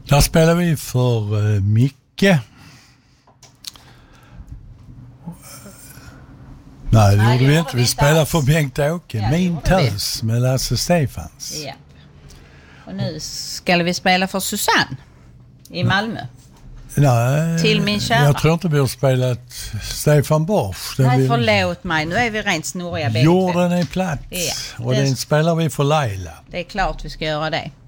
Där spelar vi för Micke. Nej, det gjorde vi inte. Vi spelar för Bengt-Åke. Min tös med Lasse Stefans. Ja. Och nu ska vi spela för Susanne i Malmö. Nej, till min kära. Jag tror inte vi har spelat Stefan Borsch. Nej, förlåt mig. Nu är vi rent snurriga bägge. Jorden är platt. Ja, och den spelar vi för Laila. Det är klart vi ska göra det.